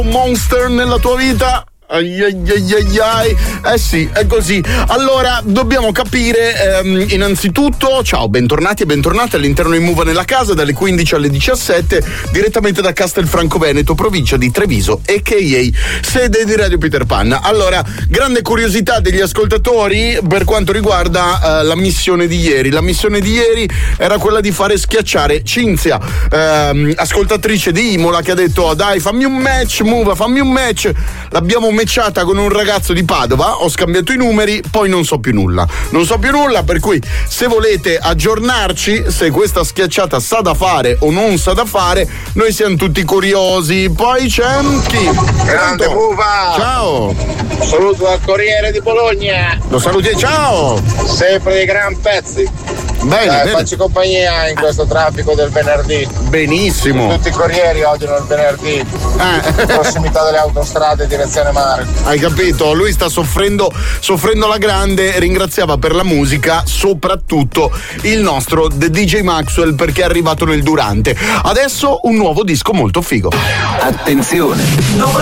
Monster nella tua vita? Eh sì, è così. Allora, dobbiamo capire innanzitutto, ciao, bentornati e bentornate all'interno di Move nella casa dalle 15 alle 17 direttamente da Castelfranco Veneto, provincia di Treviso, a.k.a. sede di Radio Peter Pan. Allora, grande curiosità degli ascoltatori per quanto riguarda la missione di ieri. La missione di ieri era quella di fare schiacciare Cinzia, ascoltatrice di Imola, che ha detto: oh, dai, fammi un match, Move, fammi un match. L'abbiamo matchata con un ragazzo di Padova, ho scambiato i numeri, poi non so più nulla, per cui se volete aggiornarci se questa schiacciata sa da fare o non sa da fare, noi siamo tutti curiosi. Poi c'è chi? Grande Buva! Ciao! Saluto al Corriere di Bologna! Lo saluti, ciao! Sempre dei gran pezzi! Bene. Facci compagnia in questo traffico del venerdì. Benissimo. Tutti i corrieri odiano il venerdì. Prossimità delle autostrade direzione mare. Hai capito? Lui sta soffrendo la grande. Ringraziava per la musica soprattutto il nostro The DJ Maxwell, perché è arrivato nel durante. Adesso un nuovo disco molto figo. Attenzione!